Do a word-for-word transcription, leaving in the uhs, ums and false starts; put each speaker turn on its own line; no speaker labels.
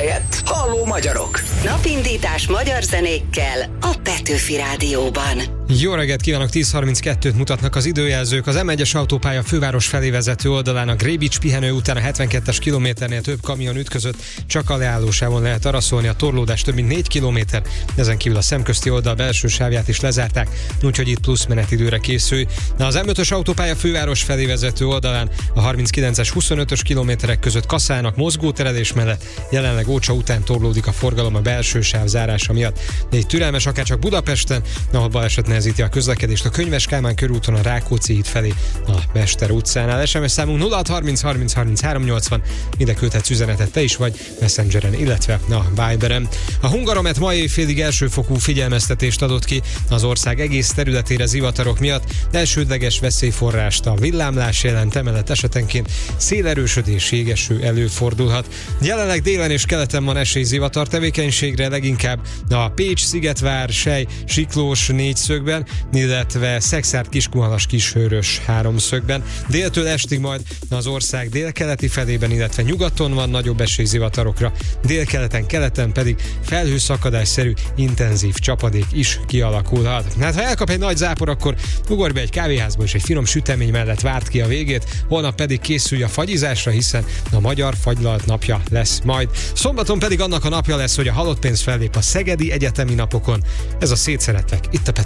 helyett Halló magyarok.
Napindítás magyar zenékkel a Petőfi Rádióban.
Jó reggelt kívánok, tíz harminckettőt mutatnak az időjelzők. Az em egyes autópálya főváros felé vezető oldalán a Grébics pihenő után a hetvenkettes kilométernél több kamion ütközött, csak a leállósávon lehet araszolni, a torlódás több mint négy kilométer, ezen kívül a szemközti oldal belső sávját is lezárták, úgyhogy itt plusz menetidőre készülj. Na, az em ötös autópálya főváros felé vezető oldalán a harminckilences huszonötös kilométerek között kaszálnak mozgóterelés mellett, jelenleg Ócsa után torlódik a forgalom a belső sáv zárása miatt. De így türelmes akár csak Budapesten, ahol baleset nehezíti a közlekedést a Könyves Kálmán körúton a Rákóczi híd felé a Mester utcánál. es em es számunk nulla hat harminc harminc harminchárom nyolcvan, ide küldhetsz üzenetet te is, vagy Messengeren, illetve a Viberen. A Hungaromet mai éjfélig elsőfokú figyelmeztetést adott ki az ország egész területére zivatarok miatt. Elsődleges veszélyforrást a villámlás jelent, emellett esetenként szélerősödés, jégeső előfordulhat. Jelenleg délen és keleten van esély zivatar tevékenységre, leginkább a Pécs, Szigetvár, Sely, Siklós négyszögben, illetve Szexárd, Kiskunhalas, Kishőrös háromszögben. Déltől estig majd az ország délkeleti felében, illetve nyugaton van nagyobb esély zivatarokra, délkeleten, keleten pedig felhőszakadásszerű, intenzív csapadék is kialakulhat. Hát ha elkap egy nagy zápor, akkor ugorj be egy kávéházba és egy finom sütemény mellett várt ki a végét, holnap pedig készülj a fagyizásra, hiszen a magyar fagylalt napja lesz majd. Szombaton pedig annak a napja lesz, hogy a halott pénz fellép a szegedi egyetemi napokon. Ez a Szétszeretlek, itt a Petőfi